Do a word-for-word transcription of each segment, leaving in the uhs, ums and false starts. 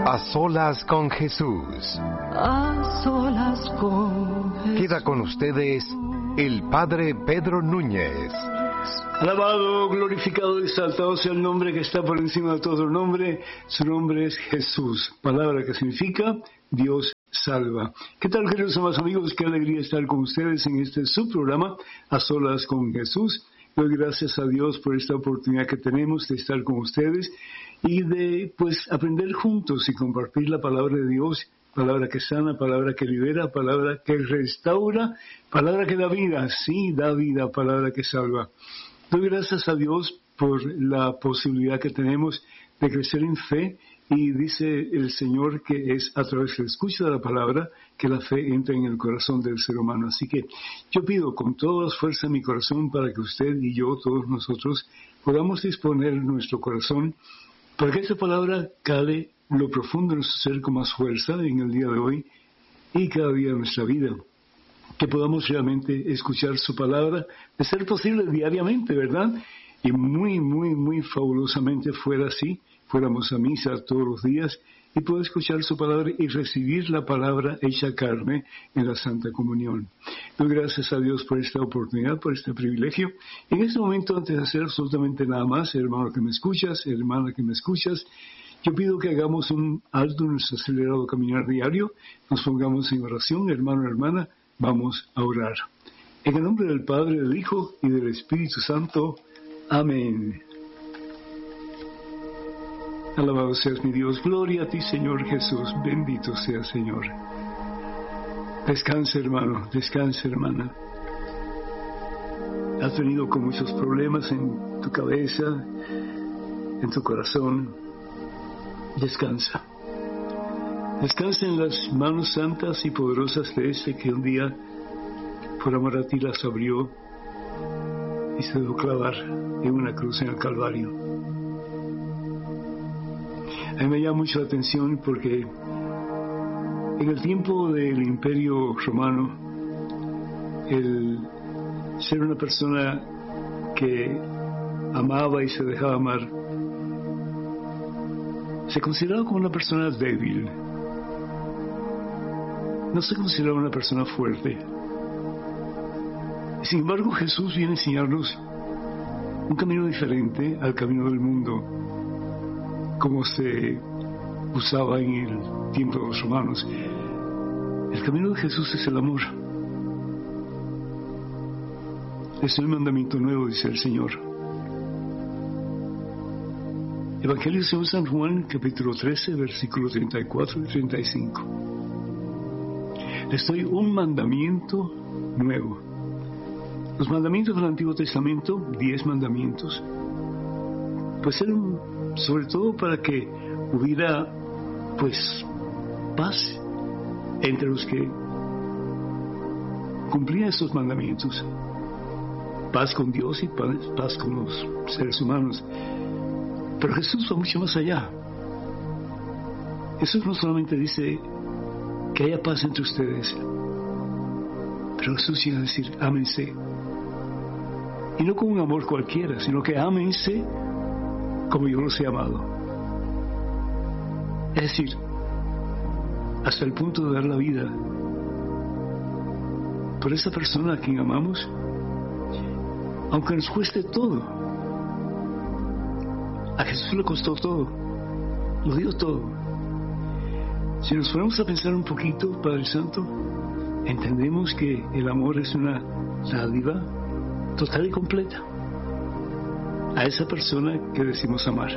A solas con Jesús. A solas con Jesús. Queda con ustedes el Padre Pedro Núñez. Alabado, glorificado y exaltado sea el nombre que está por encima de todo nombre. Su nombre es Jesús, palabra que significa Dios salva. ¿Qué tal, queridos amados amigos? Qué alegría estar con ustedes en este subprograma A Solas con Jesús. Doy gracias a Dios por esta oportunidad que tenemos de estar con ustedes y de pues aprender juntos y compartir la palabra de Dios, palabra que sana, palabra que libera, palabra que restaura, palabra que da vida, sí, da vida, palabra que salva. Doy gracias a Dios por la posibilidad que tenemos de crecer en fe, y dice el Señor que es a través de la escucha de la palabra que la fe entra en el corazón del ser humano. Así que yo pido con toda la fuerza de mi corazón para que usted y yo, todos nosotros, podamos disponer nuestro corazón para que esta palabra cale lo profundo de nuestro ser con más fuerza en el día de hoy y cada día de nuestra vida. Que podamos realmente escuchar su palabra, de ser posible diariamente, ¿verdad? Y muy, muy, muy fabulosamente fuera así, fuéramos a misa todos los días y poder escuchar su palabra y recibir la palabra hecha carne en la Santa Comunión. Doy gracias a Dios por esta oportunidad, por este privilegio. En este momento, antes de hacer absolutamente nada más, hermano que me escuchas, hermana que me escuchas, yo pido que hagamos un alto en nuestro acelerado caminar diario, nos pongamos en oración, hermano, hermana, vamos a orar. En el nombre del Padre, del Hijo y del Espíritu Santo. Amén. Alabado seas mi Dios, gloria a ti, Señor Jesús, bendito seas, Señor. Descansa, hermano, descansa, hermana. Has venido con muchos problemas en tu cabeza, en tu corazón. Descansa. Descansa en las manos santas y poderosas de este que un día, por amor a ti, las abrió y se dejó clavar en una cruz en el Calvario. A mí me llama mucho la atención porque en el tiempo del Imperio Romano, el ser una persona que amaba y se dejaba amar, se consideraba como una persona débil. No se consideraba una persona fuerte. Sin embargo, Jesús viene a enseñarnos un camino diferente al camino del mundo, como se usaba en el tiempo de los romanos. El camino de Jesús es el amor. Es un mandamiento nuevo, dice el Señor. Evangelio según San Juan, capítulo trece, versículos treinta y cuatro y treinta y cinco. Les doy un mandamiento nuevo. Los mandamientos del Antiguo Testamento, diez mandamientos, pues eran sobre todo para que hubiera, pues, paz entre los que cumplían estos mandamientos. Paz con Dios y paz, paz con los seres humanos. Pero Jesús va mucho más allá. Jesús no solamente dice que haya paz entre ustedes, pero Jesús llega a decir, ámense. Y no con un amor cualquiera, sino que ámense como yo los he amado. Es decir, hasta el punto de dar la vida por esa persona a quien amamos, aunque nos cueste todo. A Jesús le costó todo, lo dio todo. Si nos ponemos a pensar un poquito, Padre Santo, entendemos que el amor es una dádiva total y completa a esa persona que decimos amar.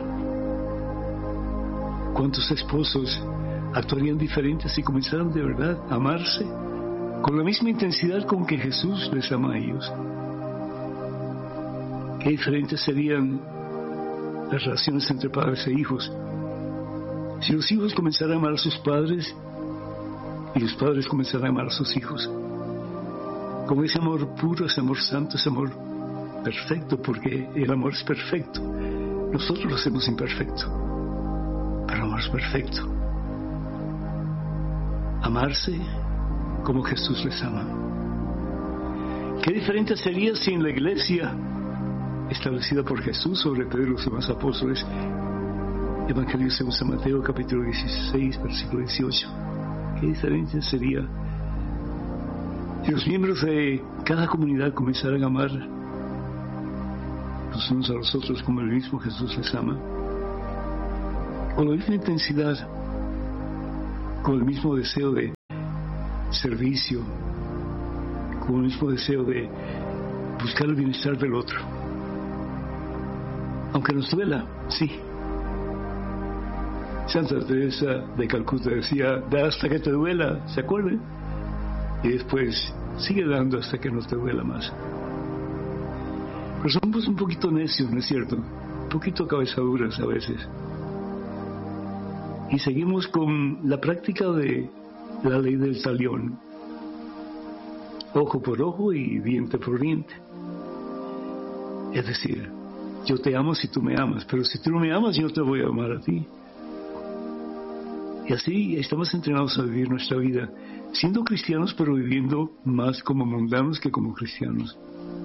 ¿Cuántos esposos actuarían diferentes si comenzaran de verdad a amarse con la misma intensidad con que Jesús les ama a ellos? Qué diferentes serían las relaciones entre padres e hijos si los hijos comenzaran a amar a sus padres y los padres comenzaran a amar a sus hijos con ese amor puro, ese amor santo, ese amor perfecto, porque el amor es perfecto. Nosotros lo hacemos imperfecto, pero el amor es perfecto. Amarse como Jesús les ama. Qué diferente sería si en la iglesia establecida por Jesús sobre Pedro y los demás apóstoles Evangelio según San Mateo, capítulo dieciséis, versículo dieciocho. ¿Qué diferencia sería si los miembros de cada comunidad comenzaran a amar los unos a los otros como el mismo Jesús les ama? Con la misma intensidad, con el mismo deseo de servicio, con el mismo deseo de buscar el bienestar del otro. Aunque nos duela, sí. Santa Teresa de Calcuta decía, da hasta que te duela, ¿se acuerdan? Y después sigue dando hasta que no te duela más. Pero somos un poquito necios, ¿no es cierto? Un poquito cabezaduras a veces. Y seguimos con la práctica de la ley del talión. Ojo por ojo y diente por diente. Es decir, yo te amo si tú me amas, pero si tú no me amas, yo te voy a amar a ti. Y así estamos entrenados a vivir nuestra vida, siendo cristianos, pero viviendo más como mundanos que como cristianos.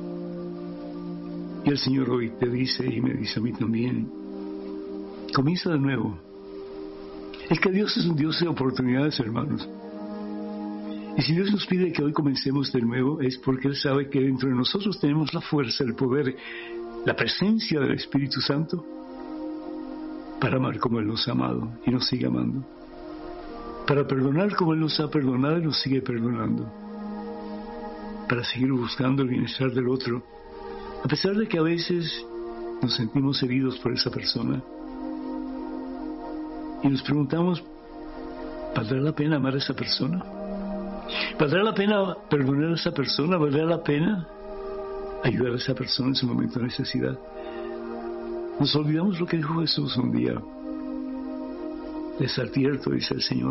Y el Señor hoy te dice, y me dice a mí también, comienza de nuevo. Es que Dios es un Dios de oportunidades, hermanos. Y si Dios nos pide que hoy comencemos de nuevo, es porque Él sabe que dentro de nosotros tenemos la fuerza, el poder, la presencia del Espíritu Santo para amar como Él nos ha amado y nos sigue amando. Para perdonar como Él nos ha perdonado y nos sigue perdonando. Para seguir buscando el bienestar del otro, a pesar de que a veces nos sentimos heridos por esa persona. Y nos preguntamos, ¿valdrá la pena amar a esa persona? ¿Valdrá la pena perdonar a esa persona? ¿Valdrá la pena ayudar a esa persona en su momento de necesidad? Nos olvidamos lo que dijo Jesús un día. Les advierto, dice el Señor,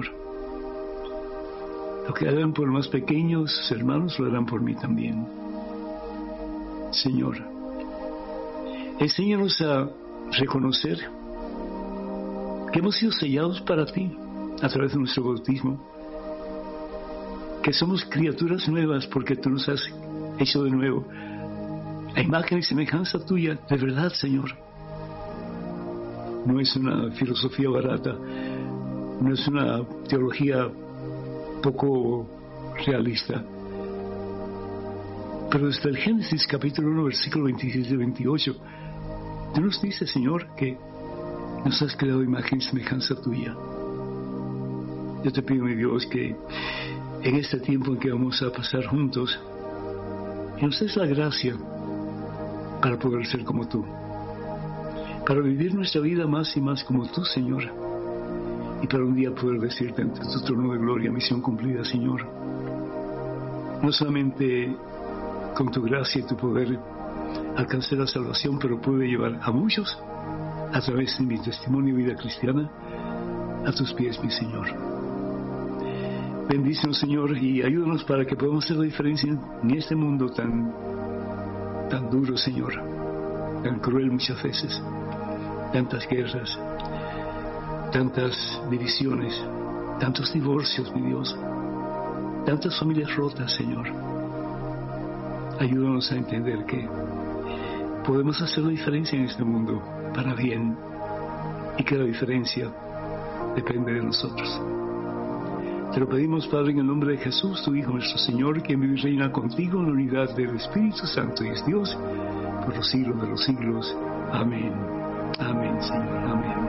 lo que hagan por los más pequeños, sus hermanos, lo harán por mí también. Señor, enséñanos a reconocer que hemos sido sellados para ti a través de nuestro bautismo, que somos criaturas nuevas porque tú nos has hecho de nuevo a imagen y semejanza tuya, de verdad, Señor. No es una filosofía barata, no es una teología poco realista. Pero desde el Génesis capítulo uno, versículo veintiséis y veintiocho, tú nos dices, Señor, que nos has creado imagen y semejanza tuya. Yo te pido, mi Dios, que en este tiempo en que vamos a pasar juntos, nos des la gracia para poder ser como tú, para vivir nuestra vida más y más como tú, Señor, y para un día poder decirte ante tu trono de gloria, misión cumplida, Señor. No solamente con tu gracia y tu poder alcancé la salvación, pero pude llevar a muchos a través de mi testimonio y vida cristiana a tus pies, mi Señor. Bendícenos, Señor, y ayúdanos para que podamos hacer la diferencia en este mundo tan, tan duro, Señor, tan cruel muchas veces, tantas guerras, tantas divisiones, tantos divorcios, mi Dios, tantas familias rotas, Señor. Ayúdanos a entender que podemos hacer la diferencia en este mundo para bien y que la diferencia depende de nosotros. Te lo pedimos, Padre, en el nombre de Jesús, tu Hijo, nuestro Señor, que vive y reina contigo en la unidad del Espíritu Santo y es Dios por los siglos de los siglos. Amén. Amén, Señor. Amén.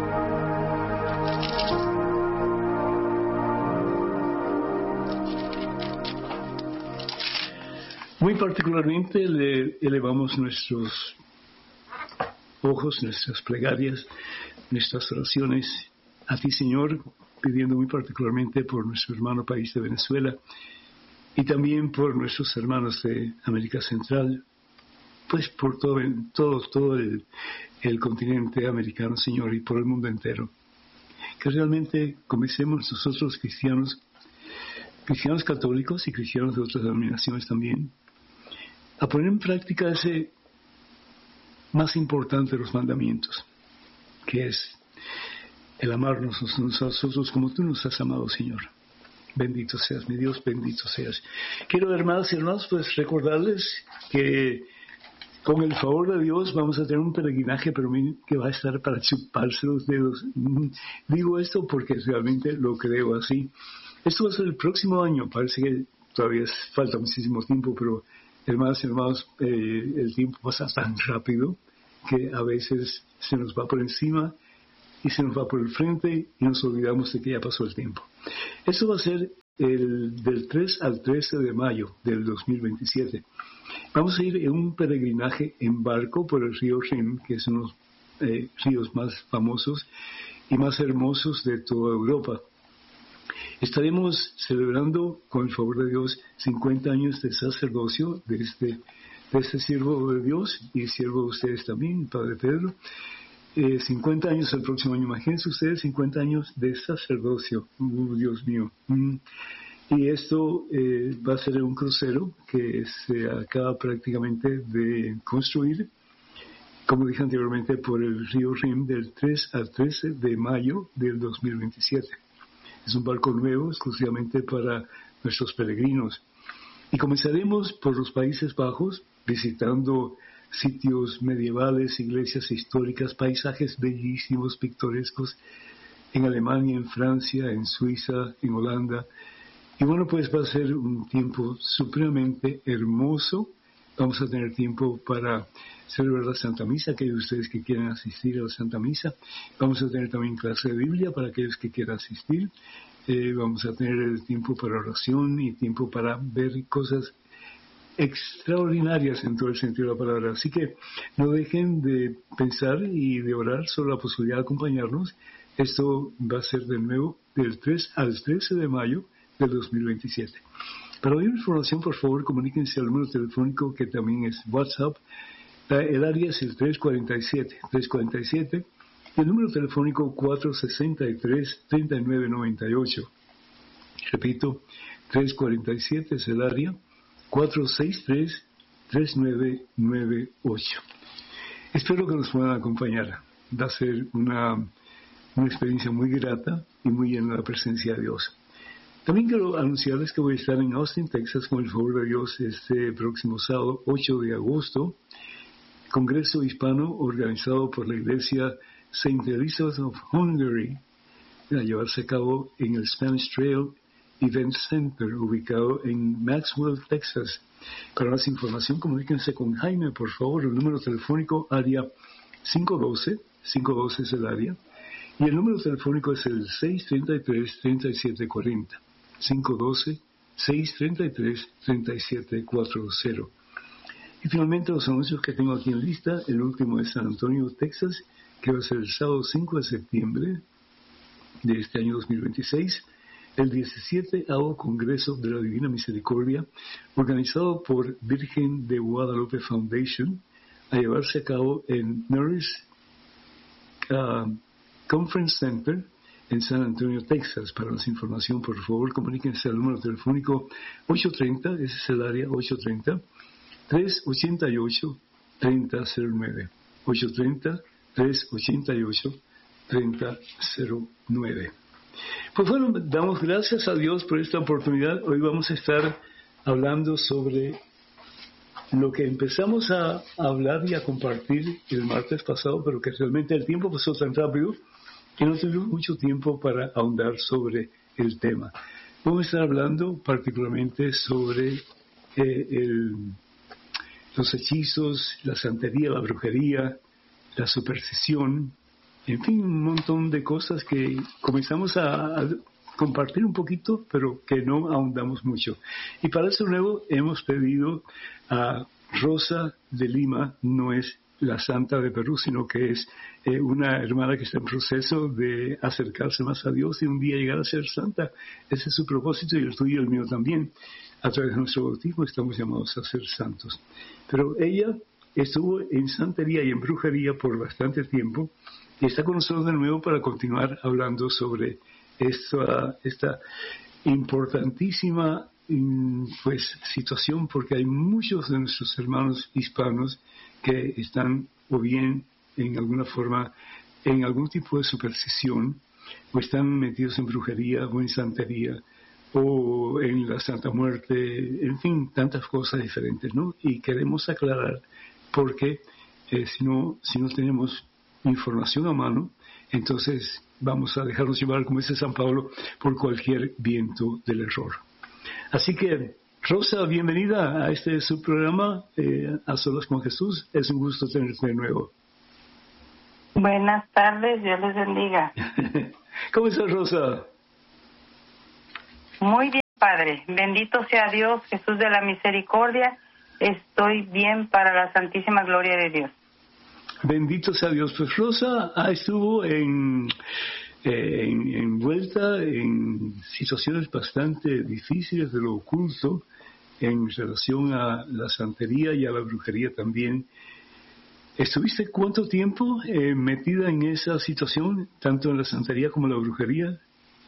Muy particularmente le elevamos nuestros ojos, nuestras plegarias, nuestras oraciones a ti, Señor, pidiendo muy particularmente por nuestro hermano país de Venezuela y también por nuestros hermanos de América Central, pues por todo, todo, todo el, el continente americano, Señor, y por el mundo entero. Que realmente comencemos nosotros cristianos, cristianos católicos y cristianos de otras denominaciones también, a poner en práctica ese más importante de los mandamientos, que es el amarnos a nosotros como tú nos has amado, Señor. Bendito seas, mi Dios, bendito seas. Quiero, hermanas y hermanos, pues recordarles que Con el favor de Dios vamos a tener un peregrinaje, pero miren que va a estar para chuparse los dedos. Digo esto porque realmente lo creo así. Esto va a ser el próximo año, parece que todavía falta muchísimo tiempo, pero hermanos y hermanos, eh, el tiempo pasa tan rápido que a veces se nos va por encima y se nos va por el frente y nos olvidamos de que ya pasó el tiempo. Esto va a ser el, del tres al trece de mayo del dos mil veintisiete. Vamos a ir en un peregrinaje en barco por el río Rin, que es uno de los eh, ríos más famosos y más hermosos de toda Europa. Estaremos celebrando, con el favor de Dios, cincuenta años de sacerdocio de este, de este siervo de Dios y siervo de ustedes también, Padre Pedro. Eh, cincuenta años el próximo año, imagínense ustedes, cincuenta años de sacerdocio, uh, Dios mío. Mm. Y esto eh, va a ser un crucero que se acaba prácticamente de construir, como dije anteriormente, por el río Rin del tres al trece de mayo del dos mil veintisiete. Es un barco nuevo exclusivamente para nuestros peregrinos. Y comenzaremos por los Países Bajos, visitando sitios medievales, iglesias históricas, paisajes bellísimos, pintorescos, en Alemania, en Francia, en Suiza, en Holanda. Y bueno, pues va a ser un tiempo supremamente hermoso. Vamos a tener tiempo para celebrar la Santa Misa, aquellos de ustedes que quieran asistir a la Santa Misa. Vamos a tener también clase de Biblia para aquellos que quieran asistir. Eh, vamos a tener el tiempo para oración y tiempo para ver cosas extraordinarias en todo el sentido de la palabra. Así que no dejen de pensar y de orar sobre la posibilidad de acompañarnos. Esto va a ser de nuevo del tres al trece de mayo del dos mil veintisiete. Para mayor información, por favor, comuníquense al número telefónico que también es WhatsApp. El área es el tres cuatro siete, tres cuatro siete y el número telefónico cuatro seis tres, tres nueve nueve ocho. Repito, tres cuatro siete es el área, cuatro seis tres, tres nueve nueve ocho. Espero que nos puedan acompañar. Va a ser una, una experiencia muy grata y muy llena de la presencia de Dios. También quiero anunciarles que voy a estar en Austin, Texas, con el favor de Dios, este próximo sábado, ocho de agosto, Congreso Hispano organizado por la Iglesia Saint Elizabeth of Hungary, a llevarse a cabo en el Spanish Trail Event Center, ubicado en Maxwell, Texas. Para más información, comuníquense con Jaime, por favor. El número telefónico, área cinco uno dos, cinco uno dos es el área, y el número telefónico es el seis tres tres, tres siete cuatro cero. cinco uno dos, seis tres tres, tres siete cuatro cero. Y finalmente los anuncios que tengo aquí en lista, el último es San Antonio, Texas, que va a ser el sábado cinco de septiembre de este año dos mil veintiséis, el diecisiete Congreso de la Divina Misericordia, organizado por Virgen de Guadalupe Foundation, a llevarse a cabo en Norris uh, Conference Center, en San Antonio, Texas. Para más información, por favor, comuníquense al número telefónico ocho tres cero, ese es el área, ocho tres cero, tres ocho ocho, tres cero cero nueve. ocho tres cero, tres ocho ocho, tres cero cero nueve. Pues bueno, damos gracias a Dios por esta oportunidad. Hoy vamos a estar hablando sobre lo que empezamos a hablar y a compartir el martes pasado, pero que realmente el tiempo pasó tan rápido que no tuvimos mucho tiempo para ahondar sobre el tema. Vamos a estar hablando particularmente sobre eh, el, los hechizos, la santería, la brujería, la superstición, en fin, un montón de cosas que comenzamos a, a compartir un poquito, pero que no ahondamos mucho. Y para eso nuevo hemos pedido a Rosa de Lima, no es la santa de Perú, sino que es eh, una hermana que está en proceso de acercarse más a Dios y un día llegar a ser santa. Ese es su propósito y el tuyo y el mío también. A través de nuestro bautismo estamos llamados a ser santos. Pero ella estuvo en santería y en brujería por bastante tiempo y está con nosotros de nuevo para continuar hablando sobre esta, esta importantísima pues situación, porque hay muchos de nuestros hermanos hispanos que están o bien en alguna forma en algún tipo de superstición, o están metidos en brujería o en santería o en la Santa Muerte, en fin, tantas cosas diferentes, ¿no? Y queremos aclarar porque eh, si no, si no tenemos información a mano, entonces vamos a dejarnos llevar, como dice San Pablo, por cualquier viento del error. Así que, Rosa, bienvenida a este su programa, eh, A Solas con Jesús. Es un gusto tenerte de nuevo. Buenas tardes, Dios les bendiga. ¿Cómo estás, Rosa? Muy bien, Padre. Bendito sea Dios, Jesús de la misericordia. Estoy bien para la santísima gloria de Dios. Bendito sea Dios. Pues Rosa ah, estuvo en, eh, en, envuelta en situaciones bastante difíciles de lo oculto en relación a la santería y a la brujería también. ¿Estuviste cuánto tiempo eh, metida en esa situación, tanto en la santería como en la brujería?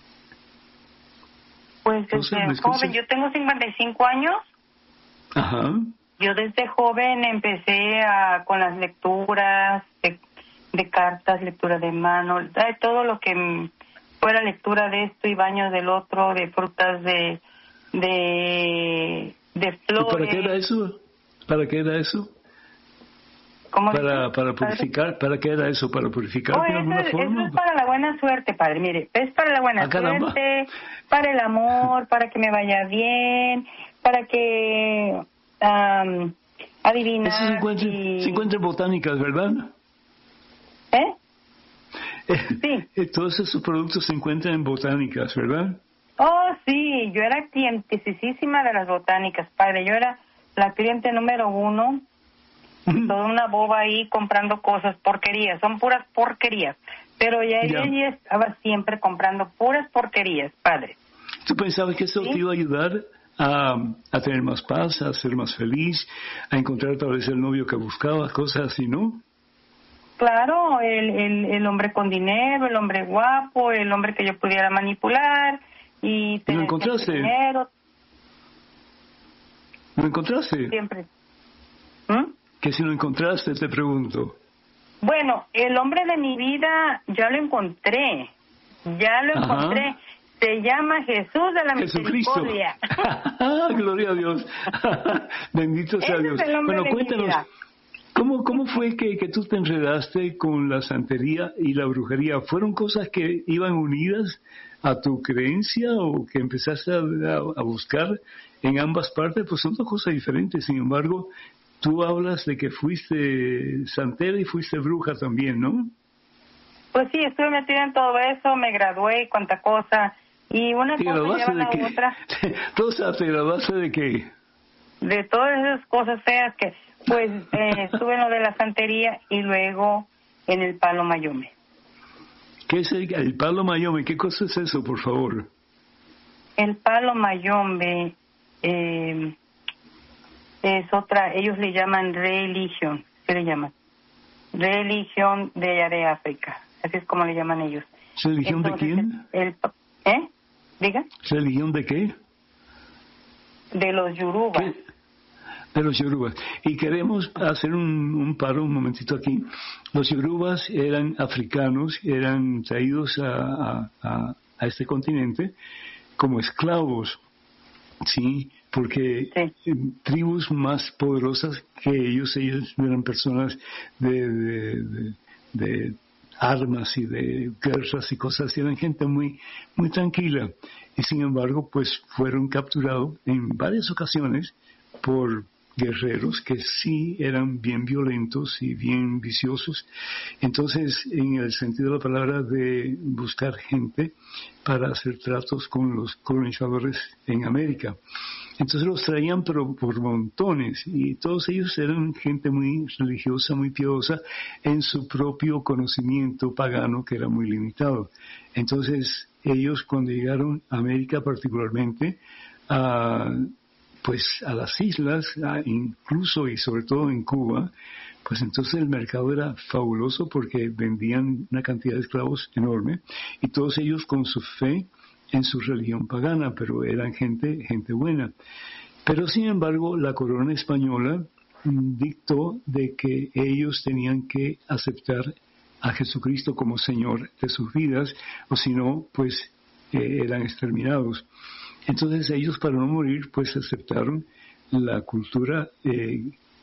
Pues desde joven, yo tengo cincuenta y cinco años. Ajá. Yo desde joven empecé a, con las lecturas de, de cartas, lectura de mano, de todo lo que fuera lectura de esto y baños del otro, de frutas, de de, de flores. ¿Y para qué era eso? ¿Para qué era eso? ¿Cómo para, dice? para purificar, ¿para qué era eso? ¿Para purificar oh, de alguna es, forma? Eso es para la buena suerte, Padre. Mire, es para la buena ah, suerte, para el amor, para que me vaya bien, para que um, adivinar. Eso se encuentra, y... se encuentra en botánicas, ¿verdad? ¿Eh? Eh, sí. Todos esos productos se encuentran en botánicas, ¿verdad? Oh, sí, yo era clientisísima de las botánicas, Padre. Yo era la cliente número uno. Toda una boba ahí comprando cosas, porquerías, son puras porquerías. Pero ya ella yeah. estaba siempre comprando puras porquerías, Padre. ¿Tú pensabas que eso ¿Sí? te iba a ayudar a, a tener más paz, a ser más feliz, a encontrar tal vez el novio que buscabas, cosas así, no? Claro, el, el, el hombre con dinero, el hombre guapo, el hombre que yo pudiera manipular y tener ¿Lo encontraste? dinero. ¿Lo encontraste? Siempre. ¿Mm? Que si lo encontraste, te pregunto. Bueno, el hombre de mi vida ya lo encontré, ya lo Ajá. encontré. Se llama Jesús de la Jesucristo. Misericordia. Gloria a Dios. Bendito sea Ese Dios. Es el hombre bueno, de cuéntanos, mi vida. ¿cómo, ¿cómo fue que, que tú te enredaste con la santería y la brujería? ¿Fueron cosas que iban unidas a tu creencia o que empezaste a, a, a buscar en ambas partes? Pues son dos cosas diferentes, sin embargo... Tú hablas de que fuiste santera y fuiste bruja también, ¿no? Pues sí, estuve metida en todo eso, me gradué y cuánta cosa. Y una ¿Te cosa lleva a la qué? otra. Rosa, ¿te graduaste de qué? De todas esas cosas feas que, pues, eh, estuve en lo de la santería y luego en el palo mayome. ¿Qué es el, el palo mayome? ¿Qué cosa es eso, por favor? El palo mayombe... Eh, es otra, ellos le llaman religión, ¿qué le llaman? Religión de allá de África, así es como le llaman ellos. ¿Religión Entonces, de quién? El, el, ¿Eh? ¿Diga? ¿Religión de qué? De los yorubas. ¿Qué? De los yorubas. Y queremos hacer un, un paro un momentito aquí. Los yorubas eran africanos, eran traídos a, a, a, a este continente como esclavos, ¿sí? Porque sí. tribus más poderosas que ellos, ellos eran personas de, de, de, de armas y de guerras y cosas, eran gente muy, muy tranquila. Y sin embargo, pues fueron capturados en varias ocasiones por guerreros que sí eran bien violentos y bien viciosos. Entonces, en el sentido de la palabra de buscar gente para hacer tratos con los colonizadores en América. Entonces los traían pero por montones y todos ellos eran gente muy religiosa, muy piadosa en su propio conocimiento pagano que era muy limitado. Entonces ellos cuando llegaron a América particularmente, a, pues a las islas, a, incluso y sobre todo en Cuba, pues entonces el mercado era fabuloso porque vendían una cantidad de esclavos enorme y todos ellos con su fe en su religión pagana, pero eran gente, gente buena. Pero sin embargo, la corona española dictó de que ellos tenían que aceptar a Jesucristo como Señor de sus vidas, o si no, pues eh, eran exterminados. Entonces ellos, para no morir, pues aceptaron la cultura eh,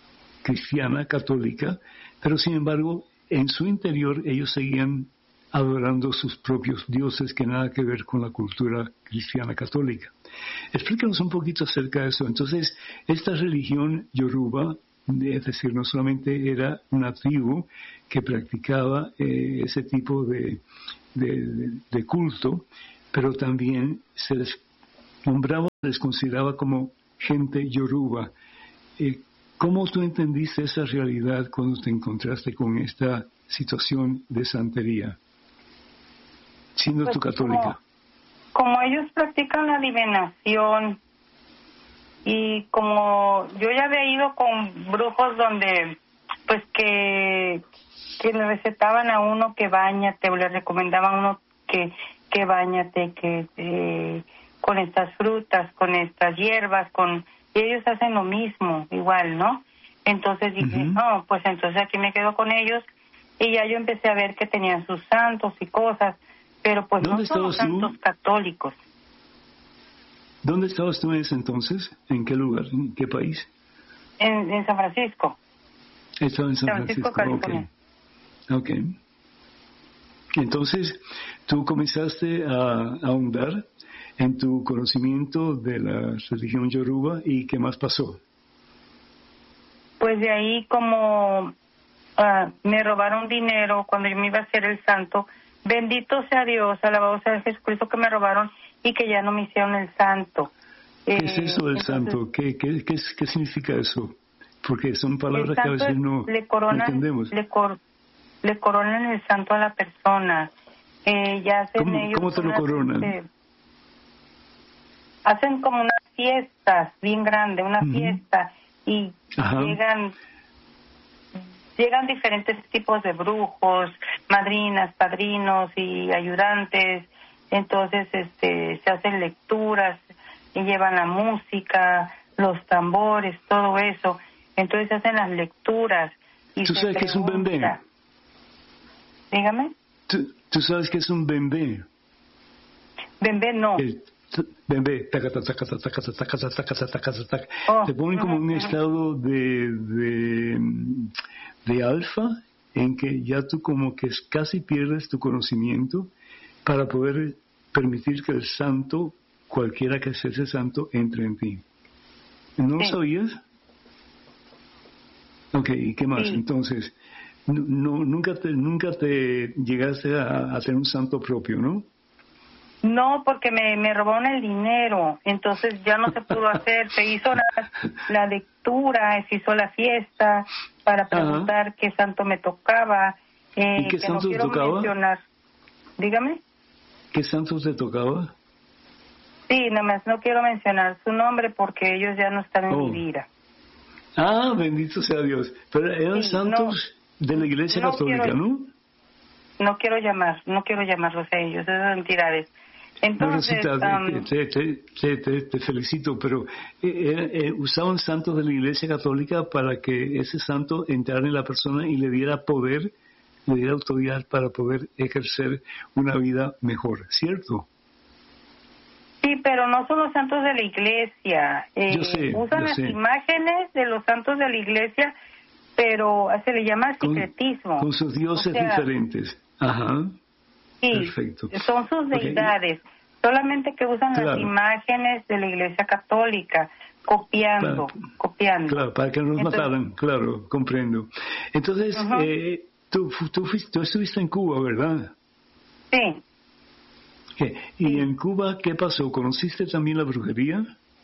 cristiana, católica, pero sin embargo, en su interior ellos seguían adorando sus propios dioses que nada que ver con la cultura cristiana católica. Explícanos un poquito acerca de eso. Entonces, esta religión yoruba, es decir, no solamente era una tribu que practicaba eh, ese tipo de, de, de culto, pero también se les nombraba, se les consideraba como gente yoruba. Eh, ¿Cómo tú entendiste esa realidad cuando te encontraste con esta situación de santería, siendo pues tú católica? Como, como ellos practican la adivinación, y como yo ya había ido con brujos donde, pues que, que le recetaban a uno que báñate, o le recomendaban a uno que, que báñate, que eh, con estas frutas, con estas hierbas, con y ellos hacen lo mismo, igual, ¿no? Entonces dije, uh-huh. no, pues entonces aquí me quedo con ellos, y ya yo empecé a ver que tenían sus santos y cosas, pero pues no son los santos tú? católicos. ¿Dónde estabas tú en ese entonces? ¿En qué lugar? ¿En qué país? En, en San Francisco. Estaba en San, San Francisco, Francisco, California. Okay. ok. Entonces, tú comenzaste a, a ahondar en tu conocimiento de la religión yoruba, ¿y qué más pasó? Pues de ahí como uh, me robaron dinero cuando yo me iba a hacer el santo, bendito sea Dios, alabado sea Jesucristo, que me robaron y que ya no me hicieron el santo. ¿Qué eh, es eso del entonces, santo? ¿Qué, qué, qué, ¿Qué significa eso? Porque son palabras que a veces no, le coronan, no entendemos. Le, cor, le coronan el santo a la persona. Eh, ya hacen ¿Cómo, ellos ¿Cómo te lo unas, coronan? Eh, hacen como unas fiestas bien grandes, una uh-huh. fiesta, y Ajá. llegan llegan diferentes tipos de brujos, madrinas, padrinos y ayudantes. Entonces este se hacen lecturas y llevan la música, los tambores, todo eso. Entonces se hacen las lecturas. Y ¿Tú sabes qué es un bembé? Dígame. ¿Tú, ¿Tú sabes qué es un bembé? Bembé no. El, bembé, taca, taca, taca, taca, taca, taca, taca, taca. Oh, Te ponen como un estado de, de, de alfa, en que ya tú como que casi pierdes tu conocimiento para poder permitir que el santo, cualquiera que sea ese santo, entre en ti. ¿No lo sí. sabías? Ok, ¿y qué más? Sí. Entonces, no, nunca te nunca te llegaste a, a tener un santo propio, ¿no? No, porque me, me robaron el dinero, entonces ya no se pudo hacer. Se hizo la, la lectura, se hizo la fiesta para preguntar Ajá. qué santo me tocaba. Eh, ¿Y qué que santo no quiero te tocaba? Mencionar. Dígame. ¿Qué santo te tocaba? Sí, nada más no quiero mencionar su nombre porque ellos ya no están en oh. mi vida. Ah, bendito sea Dios. Pero eran sí, santos no, de la Iglesia no Católica, quiero, ¿no? No quiero llamar, no quiero llamarlos a ellos, esas entidades. Entonces, no, Rosita, um, te, te, te, te, te felicito, pero eh, eh, usaban santos de la Iglesia Católica para que ese santo entrara en la persona y le diera poder, le diera autoridad para poder ejercer una vida mejor, ¿cierto? Sí, pero no son los santos de la Iglesia. Eh, yo sé, usan yo las sé. imágenes de los santos de la Iglesia, pero se le llama secretismo. Con, con sus dioses o sea, diferentes. Ajá. Sí, perfecto. Son sus deidades, okay. solamente que usan claro. las imágenes de la Iglesia Católica, copiando, claro. copiando. Claro, para que no nos Entonces, mataran, claro, comprendo. Entonces, uh-huh. eh, tú, tú, fuiste, tú estuviste en Cuba, ¿verdad? Sí. ¿Qué? ¿Y sí. en Cuba qué pasó? ¿Conociste también la brujería?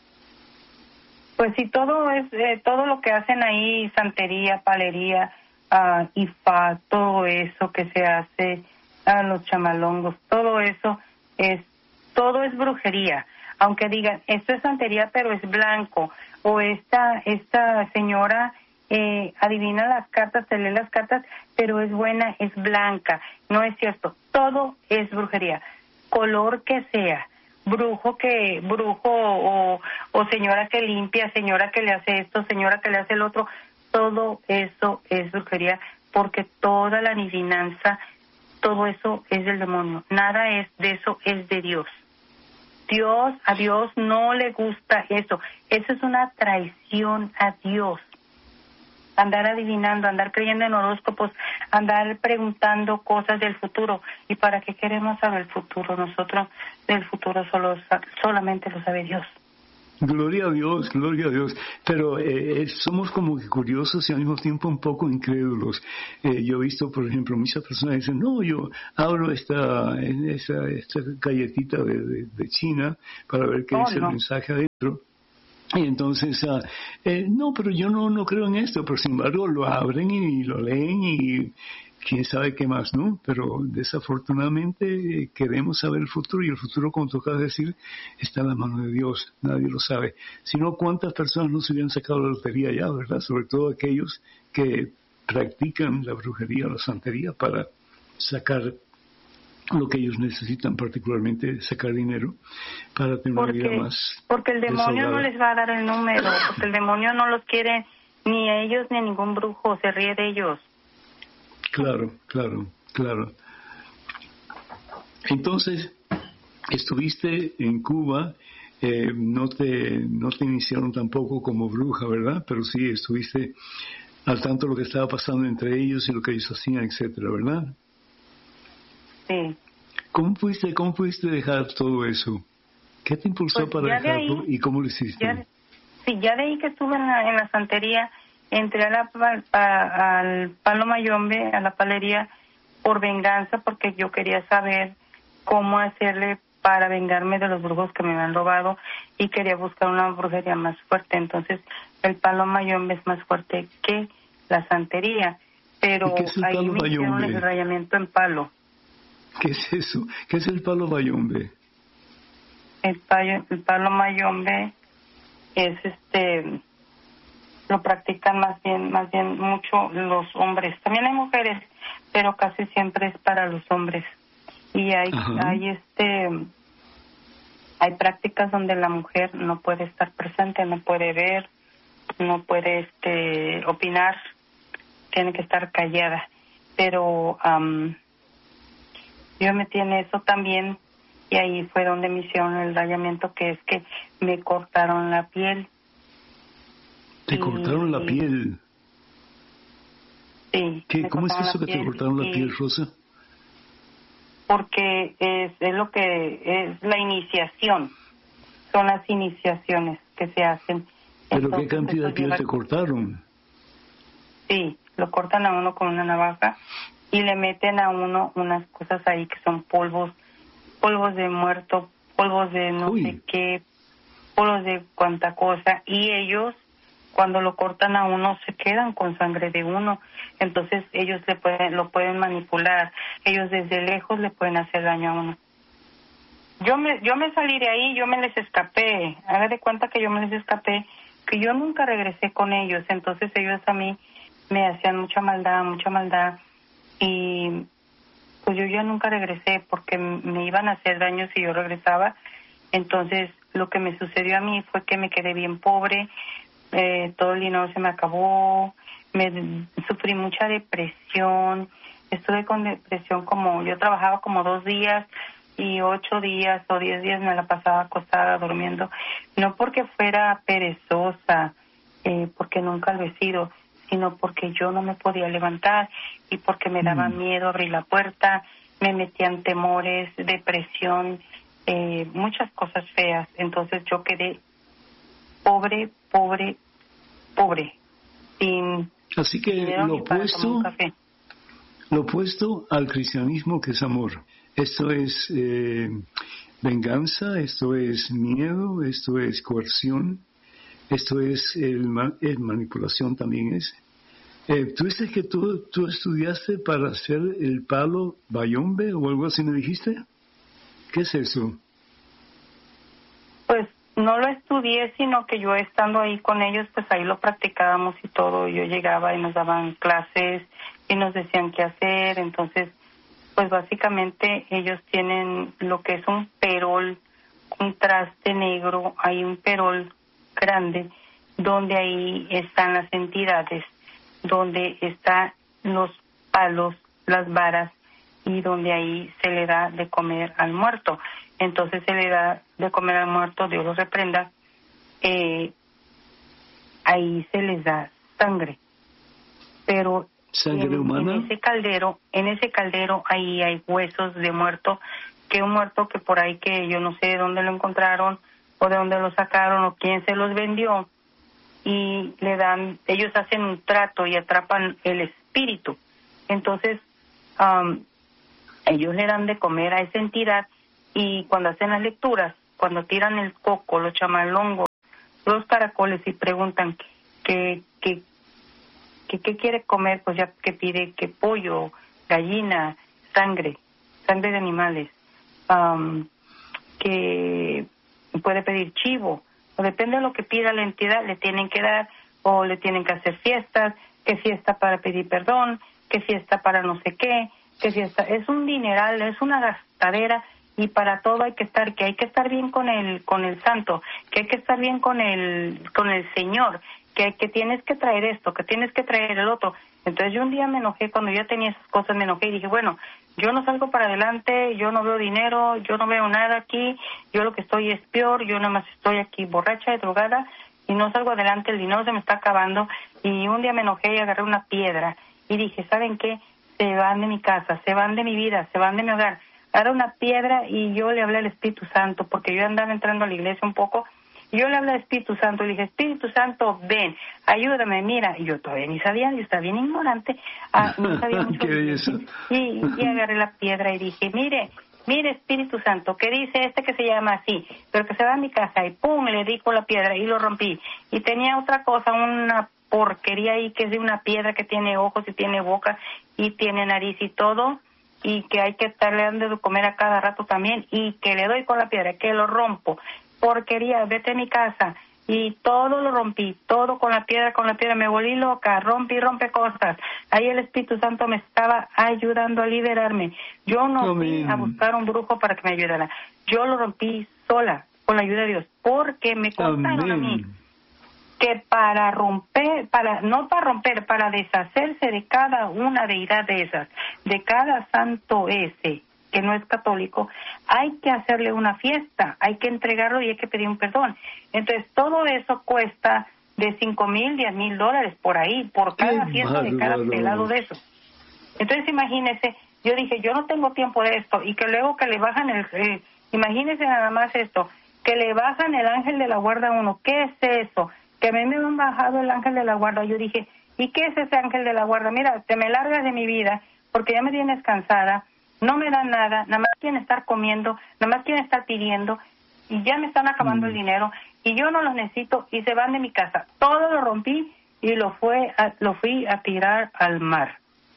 Pues sí, todo es eh, todo lo que hacen ahí, santería, palería, uh, ifá, todo eso que se hace, a uh, los chamalongos, todo eso es todo es brujería. Aunque digan, esto es santería, pero es blanco, o esta esta señora eh, adivina las cartas, te lee las cartas, pero es buena, es blanca. No es cierto, todo es brujería. Color que sea, brujo que brujo o, o señora que limpia, señora que le hace esto, señora que le hace el otro, todo eso es brujería, porque toda la adivinanza, todo eso es del demonio, nada es de eso, es de Dios. Dios, a Dios no le gusta eso, eso es una traición a Dios. andar adivinando, andar creyendo en horóscopos, andar preguntando cosas del futuro. ¿Y para qué queremos saber el futuro? Nosotros del futuro solo solamente lo sabe Dios. Gloria a Dios, gloria a Dios. Pero eh, somos como que curiosos y al mismo tiempo un poco incrédulos. Eh, yo he visto, por ejemplo, muchas personas dicen, no, yo abro esta, esta, esta galletita de, de, de China para ver qué oh, dice no. el mensaje adentro. Y entonces, uh, eh, no, pero yo no, no creo en esto, pero sin embargo lo abren y lo leen y quién sabe qué más, ¿no? Pero desafortunadamente eh, queremos saber el futuro y el futuro, como tocas decir, está en la mano de Dios, nadie lo sabe. Si no, ¿cuántas personas no se hubieran sacado la lotería ya, verdad? Sobre todo aquellos que practican la brujería o la santería para sacar lo que ellos necesitan, particularmente sacar dinero para tener porque, una vida más porque el demonio desahogada. no les va a dar el número, porque el demonio no los quiere ni a ellos ni a ningún brujo, se ríe de ellos. Claro, claro, claro. Entonces, estuviste en Cuba, eh, no te no te iniciaron tampoco como bruja, ¿verdad? Pero sí estuviste al tanto de lo que estaba pasando entre ellos y lo que ellos hacían, etcétera, ¿verdad? Sí. ¿Cómo fuiste, cómo fuiste dejar todo eso? ¿Qué te impulsó pues para de dejarlo ahí, y cómo lo hiciste? Ya, sí, ya de ahí que estuve en la, en la santería, entré a la, a, al Palo Mayombe, a la palería, por venganza, porque yo quería saber cómo hacerle para vengarme de los brujos que me habían robado y quería buscar una brujería más fuerte. Entonces, el Palo Mayombe es más fuerte que la santería, pero ¿Qué es el ahí Palo me hicieron Mayombe? el rayamiento en palo. ¿Qué es eso? ¿Qué es el Palo Mayombe? El, payo, el Palo Mayombe es este... lo practican más bien más bien mucho los hombres. También hay mujeres, pero casi siempre es para los hombres. Y hay Ajá. hay este hay prácticas donde la mujer no puede estar presente, no puede ver, no puede este opinar, tiene que estar callada. Pero um, yo me metí en eso también y ahí fue donde me hicieron el rayamiento, que es que me cortaron la piel. Te cortaron la piel. Sí. ¿Qué? ¿Cómo es eso que te cortaron la piel, Rosa? Porque es, es lo que es la iniciación. Son las iniciaciones que se hacen. ¿Pero Entonces, qué cantidad de piel lleva... te cortaron? Sí, lo cortan a uno con una navaja y le meten a uno unas cosas ahí que son polvos, polvos de muerto, polvos de no Uy. sé qué, polvos de cuanta cosa, y ellos cuando lo cortan a uno se quedan con sangre de uno, entonces ellos le pueden, lo pueden manipular, ellos desde lejos le pueden hacer daño a uno. Yo me, yo me salí de ahí, yo me les escapé, haga de cuenta que yo me les escapé, que yo nunca regresé con ellos, entonces ellos a mí me hacían mucha maldad, mucha maldad, y pues yo ya nunca regresé porque me iban a hacer daño si yo regresaba. Entonces lo que me sucedió a mí fue que me quedé bien pobre, eh, todo el dinero se me acabó, me sufrí mucha depresión, estuve con depresión como, yo trabajaba como dos días y ocho días o diez días me la pasaba acostada durmiendo, no porque fuera perezosa, eh, porque nunca lo he sido, sino porque yo no me podía levantar y porque me daba mm. miedo abrir la puerta, me metían temores, depresión, eh, muchas cosas feas. Entonces yo quedé pobre, pobre, pobre, sin Así que dinero lo ni para opuesto, tomar un café. Lo opuesto al cristianismo, que es amor. Esto es eh, venganza, esto es miedo, esto es coerción, esto es el, el manipulación también es. Eh, ¿Tú dices que tú, tú estudiaste para hacer el Palo Mayombe o algo así me dijiste? ¿Qué es eso? Pues no lo estudié, sino que yo estando ahí con ellos, pues ahí lo practicábamos y todo. Yo llegaba y nos daban clases y nos decían qué hacer. Entonces, pues básicamente ellos tienen lo que es un perol, un traste negro, hay un perol grande, donde ahí están las entidades, donde están los palos, las varas, y donde ahí se le da de comer al muerto. Entonces se le da de comer al muerto, Dios lo reprenda, eh, ahí se les da sangre. pero ¿Sangre en, humana? en ese caldero, en ese caldero ahí hay huesos de muerto, que un muerto que por ahí que yo no sé de dónde lo encontraron o de dónde lo sacaron o quién se los vendió, y le dan, ellos hacen un trato y atrapan el espíritu. Entonces, um, ellos le dan de comer a esa entidad, y cuando hacen las lecturas, cuando tiran el coco, los chamalongos, los caracoles y preguntan qué qué qué qué quiere comer, pues ya que pide que pollo, gallina, sangre, sangre de animales, um, que puede pedir chivo, o depende de lo que pida la entidad, le tienen que dar, o le tienen que hacer fiestas, que fiesta para pedir perdón, que fiesta para no sé qué, que fiesta, es un dineral, es una gastadera, y para todo hay que estar, que hay que estar bien con el con el santo, que hay que estar bien con el con el Señor, que que tienes que traer esto, que tienes que traer el otro. Entonces yo un día me enojé, cuando yo tenía esas cosas me enojé y dije, bueno, yo no salgo para adelante, yo no veo dinero, yo no veo nada aquí, yo lo que estoy es peor, yo nada más estoy aquí borracha y drogada y no salgo adelante, el dinero se me está acabando. Y un día me enojé y agarré una piedra y dije, ¿saben qué? Se van de mi casa, se van de mi vida, se van de mi hogar. Agarré una piedra y yo le hablé al Espíritu Santo, porque yo andaba entrando a la iglesia un poco, y yo le hablé al Espíritu Santo y le dije, Espíritu Santo, ven, ayúdame, mira. Y yo todavía ni sabía, yo estaba bien ignorante, ah, no sabía mucho. Qué belleza. Y, y agarré la piedra y dije, mire, mire Espíritu Santo, ¿qué dice este que se llama así? Pero que se va a mi casa, y pum, le di con la piedra y lo rompí. Y tenía otra cosa, una porquería ahí que es de una piedra que tiene ojos y tiene boca y tiene nariz y todo, y que hay que estarle dando de comer a cada rato también, y que le doy con la piedra, que lo rompo. Porquería, vete a mi casa. Y todo lo rompí, todo con la piedra, con la piedra, me volví loca, rompí, rompe cosas. Ahí el Espíritu Santo me estaba ayudando a liberarme. Yo no Amén. fui a buscar un brujo para que me ayudara. Yo lo rompí sola, con la ayuda de Dios, porque me contaron a mí que para romper, para no para romper, para deshacerse de cada una deidad de esas, de cada santo ese que no es católico, hay que hacerle una fiesta, hay que entregarlo y hay que pedir un perdón. Entonces todo eso cuesta de cinco mil, diez mil dólares por ahí, por cada fiesta de cada pelado de eso. Entonces imagínese, yo dije, yo no tengo tiempo de esto, y que luego que le bajan el, eh, imagínese nada más esto, que le bajan el ángel de la guarda a uno. ¿Qué es eso? Que a mí me han bajado el ángel de la guarda. Yo dije, ¿y qué es ese ángel de la guarda? Mira, te me largas de mi vida porque ya me tienes cansada, no me dan nada, nada más quieren estar comiendo, nada más quieren estar pidiendo, y ya me están acabando mm. el dinero, y yo no los necesito, y se van de mi casa. Todo lo rompí y lo fue a, lo fui a tirar al mar.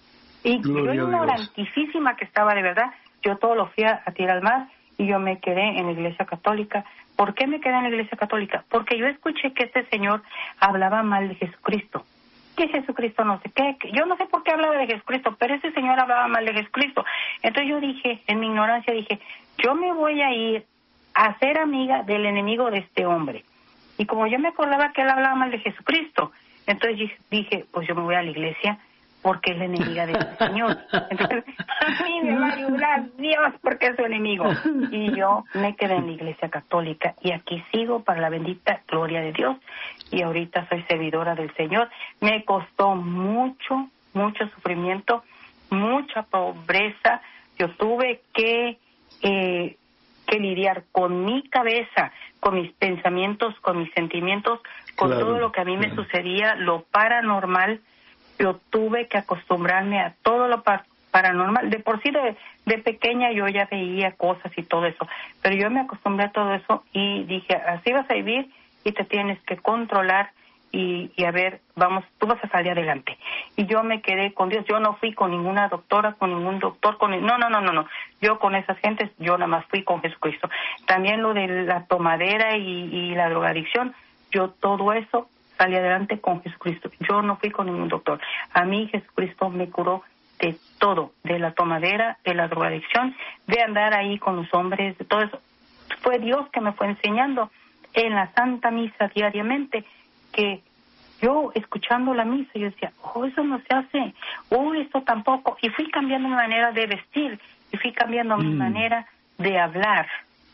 Y Gloria yo ignorantísima que estaba de verdad, yo todo lo fui a, a tirar al mar, y yo me quedé en la iglesia católica. ¿Por qué me quedé en la iglesia católica? Porque yo escuché que este señor hablaba mal de Jesucristo. Que Jesucristo no sé qué. Yo no sé por qué hablaba de Jesucristo, pero ese señor hablaba mal de Jesucristo. Entonces yo dije, en mi ignorancia dije, yo me voy a ir a ser amiga del enemigo de este hombre. Y como yo me acordaba que él hablaba mal de Jesucristo, entonces dije, pues yo me voy a la iglesia porque es la enemiga de este señor. Entonces, a mí me va a ayudar Dios porque es su enemigo. Y yo me quedé en la iglesia católica y aquí sigo para la bendita gloria de Dios. Y ahorita soy servidora del Señor. Me costó mucho, mucho sufrimiento, mucha pobreza. Yo tuve que, eh, que lidiar con mi cabeza, con mis pensamientos, con mis sentimientos, con claro, todo lo que a mí me claro. sucedía, lo paranormal. Yo tuve que acostumbrarme a todo lo paranormal. De por sí, de, de pequeña yo ya veía cosas y todo eso, pero yo me acostumbré a todo eso y dije, así vas a vivir y te tienes que controlar y, y a ver, vamos, tú vas a salir adelante. Y yo me quedé con Dios. Yo no fui con ninguna doctora, con ningún doctor, con no, no, no, no, no. Yo con esas gentes, yo nada más fui con Jesucristo. También lo de la tomadera y, y la drogadicción, yo todo eso salí adelante con Jesucristo. Yo no fui con ningún doctor. A mí Jesucristo me curó de todo, de la tomadera, de la drogadicción, de andar ahí con los hombres, de todo eso. Fue Dios que me fue enseñando en la Santa Misa diariamente, que yo escuchando la misa, yo decía, oh, eso no se hace, oh, esto tampoco. Y fui cambiando mi manera de vestir, y fui cambiando mm. mi manera de hablar,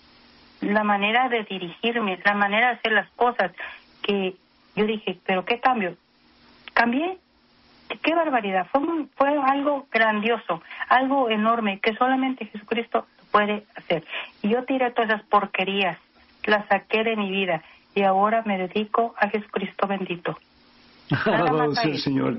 la manera de dirigirme, la manera de hacer las cosas, que yo dije, ¿pero qué cambio? Cambié, qué barbaridad, fue, un, fue algo grandioso, algo enorme que solamente Jesucristo puede hacer. Y yo tiré todas esas porquerías, las saqué de mi vida y ahora me dedico a Jesucristo bendito. Alabado sea el Señor.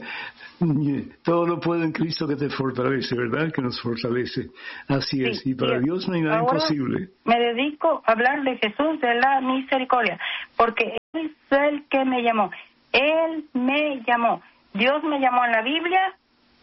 Todo lo puedo en Cristo que te fortalece, ¿verdad? Que nos fortalece. Así sí, es. Y para sí. Dios no hay nada ahora imposible. Me dedico a hablar de Jesús de la misericordia, porque Él es el que me llamó. Él me llamó. Dios me llamó en la Biblia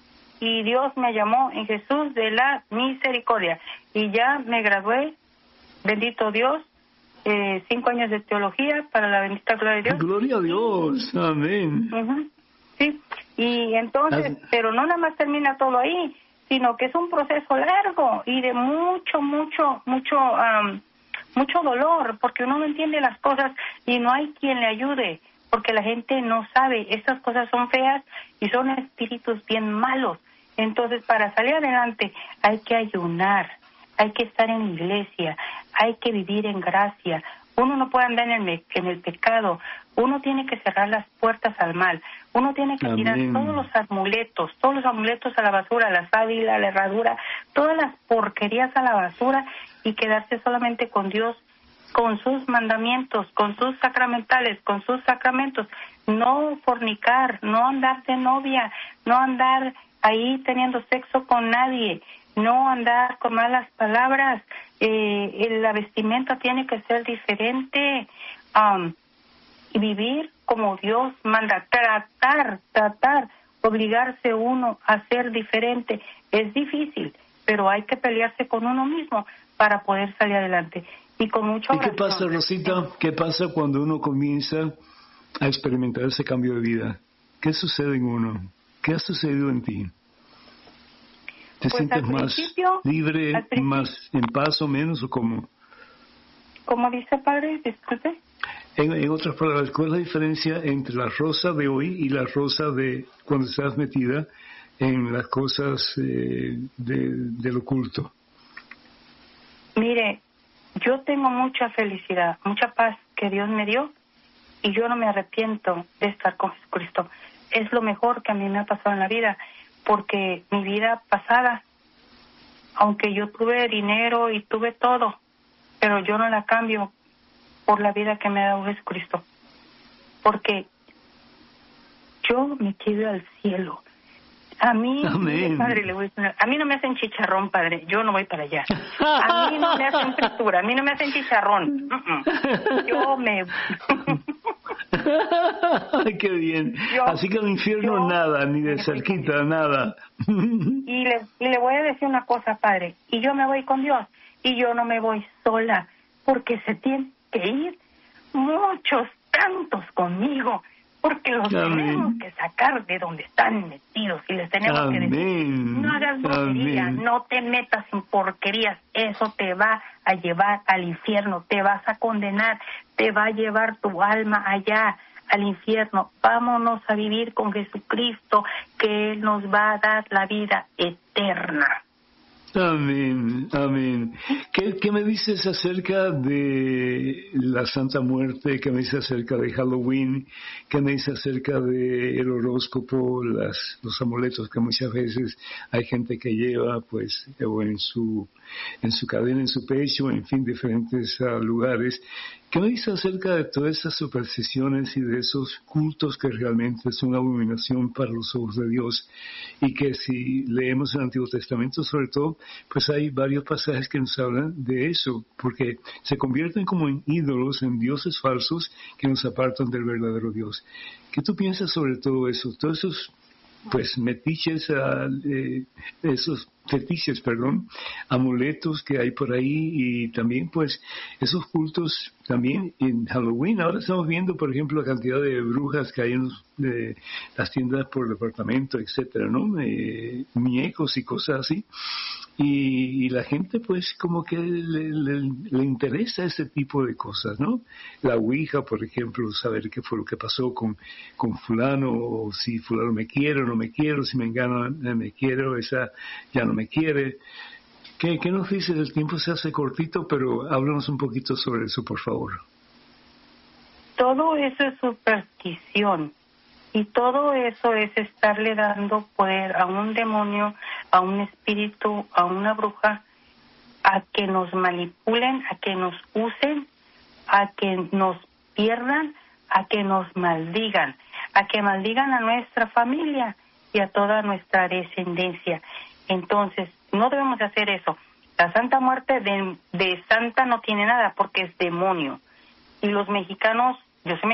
y Dios me llamó en Jesús de la misericordia. Y ya me gradué, bendito Dios, eh, cinco años de teología para la bendita gloria de Dios. Gloria a Dios, amén. Uh-huh. Sí, y entonces, As... pero no nada más termina todo ahí, sino que es un proceso largo y de mucho, mucho, mucho, um, mucho dolor, porque uno no entiende las cosas y no hay quien le ayude, porque la gente no sabe, estas cosas son feas y son espíritus bien malos. Entonces, para salir adelante hay que ayunar, hay que estar en iglesia, hay que vivir en gracia. Uno no puede andar en el, en el pecado, uno tiene que cerrar las puertas al mal, uno tiene que Amén. Tirar todos los amuletos, todos los amuletos a la basura, la sábila, la herradura, todas las porquerías a la basura y quedarse solamente con Dios, con sus mandamientos, con sus sacramentales, con sus sacramentos. No fornicar, no andar de novia, no andar ahí teniendo sexo con nadie, no andar con malas palabras. Eh, la vestimenta tiene que ser diferente, um, y vivir como Dios manda, tratar, tratar, obligarse uno a ser diferente. Es difícil, pero hay que pelearse con uno mismo para poder salir adelante. Y con mucha oración. ¿Y qué pasa, Rosita? ¿Qué pasa cuando uno comienza a experimentar ese cambio de vida? ¿Qué sucede en uno? ¿Qué ha sucedido en ti? ¿Te pues sientes más libre, más en paz o menos, o cómo? ¿Cómo dice, padre? Disculpe. En, en otras palabras, ¿cuál es la diferencia entre la Rosa de hoy y la Rosa de cuando estás metida en las cosas eh, de, del oculto? Mire, yo tengo mucha felicidad, mucha paz que Dios me dio y yo no me arrepiento de estar con Jesucristo. Es lo mejor que a mí me ha pasado en la vida, porque mi vida pasada, aunque yo tuve dinero y tuve todo, pero yo no la cambio por la vida que me ha dado Jesucristo, porque yo me quiero al cielo. A mí, mire, padre, le voy a decir, a mí no me hacen chicharrón, padre, yo no voy para allá. A mí no me hacen fritura, a mí no me hacen chicharrón. Uh-uh. Yo me... Ay, qué bien. Yo, Así que el infierno yo, nada, ni de cerquita, nada. Y le, y le voy a decir una cosa, padre, y yo me voy con Dios, y yo no me voy sola, porque se tienen que ir muchos, tantos conmigo, porque los Amén. Tenemos que sacar de donde están metidos y les tenemos Amén. Que decir, no hagas bobería, no te metas en porquerías, eso te va a llevar al infierno, te vas a condenar, te va a llevar tu alma allá al infierno. Vámonos a vivir con Jesucristo, que Él nos va a dar la vida eterna. Amén, amén. ¿Qué, ¿Qué me dices acerca de la Santa Muerte? ¿Qué me dices acerca de Halloween? ¿Qué me dices acerca del horóscopo, las, los amuletos que muchas veces hay gente que lleva, pues, o en su, en su cadena, en su pecho, en fin, diferentes uh, lugares? ¿Qué me dices acerca de todas esas supersticiones y de esos cultos que realmente son una abominación para los ojos de Dios? Y que si leemos el Antiguo Testamento, sobre todo, pues hay varios pasajes que nos hablan de eso, porque se convierten como en ídolos, en dioses falsos que nos apartan del verdadero Dios. ¿Qué tú piensas sobre todo eso? Todos esos, pues, metiches, uh, eh, esos fetiches, perdón, amuletos que hay por ahí, y también, pues, esos cultos también en Halloween. Ahora estamos viendo, por ejemplo, la cantidad de brujas que hay en los, de, las tiendas por departamento, etcétera, ¿no? Eh, muñecos y cosas así. Y, y la gente, pues, como que le, le, le interesa ese tipo de cosas, ¿no? La Ouija, por ejemplo, saber qué fue lo que pasó con, con fulano, o si fulano me quiere o no me quiero, si me engana me quiero, esa ya no me quiere. ¿Qué, qué nos dices? El tiempo se hace cortito, pero háblanos un poquito sobre eso, por favor. Todo eso es superstición. Y todo eso es estarle dando poder a un demonio, a un espíritu, a una bruja, a que nos manipulen, a que nos usen, a que nos pierdan, a que nos maldigan, a que maldigan a nuestra familia y a toda nuestra descendencia. Entonces, no debemos hacer eso. La Santa Muerte de, de santa no tiene nada porque es demonio. Y los mexicanos, yo soy